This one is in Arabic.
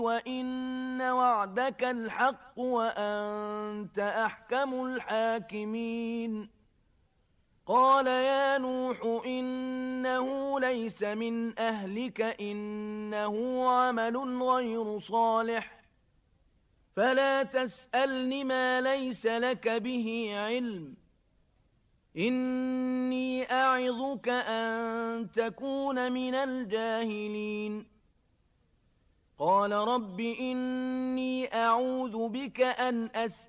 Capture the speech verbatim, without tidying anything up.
وإن وعدك الحق وأنت أحكم الحاكمين قال يا نوح إنه ليس من أهلك إنه عمل غير صالح فلا تسألني ما ليس لك به علم إني أعظك أن تكون من الجاهلين قال رب إني أعوذ بك أن أسأل